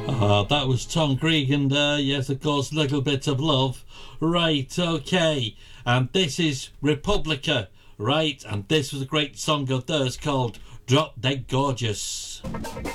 That was Tom Grieg and yes, of course, Little Bit of Love. Right, okay. And this is Republica, right? And this was a great song of theirs called Drop Dead Gorgeous.